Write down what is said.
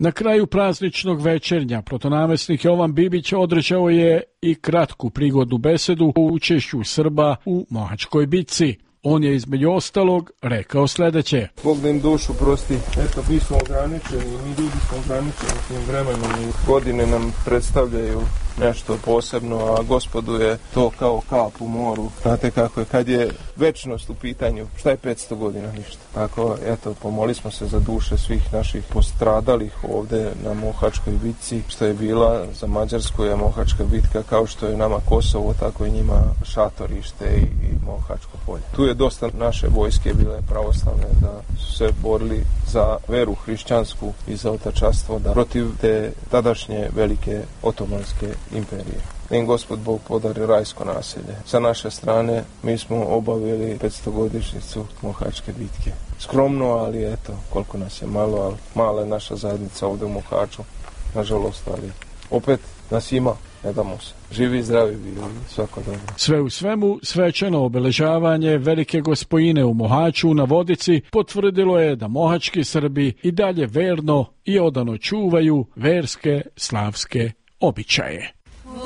Na kraju prazničnog večernja protonamjesnik Jovan Bibić održao je i kratku prigodnu besedu o učešću Srba u Mohačkoj bitci. On je između ostalog rekao sljedeće. Bog da im dušu prosti. Eto, mi smo ograničeni, mi ljudi smo ograničeni tim vremenom i godine nam predstavljaju nešto posebno, a Gospodu je to kao kap u moru. Znate kako je, kad je večnost u pitanju, šta je 500 godina, ništa. Tako, eto, pomoli smo se za duše svih naših postradalih ovdje na Mohačkoj bitci, što je bila za Mađarsku je Mohačka bitka, kao što je nama Kosovo, tako i njima Šatorište i Mohačko polje. Tu je dosta naše vojske bile pravoslavne da su se borili za veru hrišćansku i za otačanstvo, da protiv te tadašnje velike otomanske imperije. Im Gospod Bog podari rajsko naselje. Sa naše strane mi smo obavili 500-godišnjicu Mohačke bitke. Skromno, ali eto, koliko nas je malo, ali mala je naša zajednica ovdje u Mohaču, nažalost, ali opet nas ima, ne damo se. Živi i zdravi bili, svako dobro. Sve u svemu, svečano obeležavanje Velike Gospojine u Mohaču na Vodici potvrdilo je da mohački Srbi i dalje verno i odano čuvaju verske slavske običaje.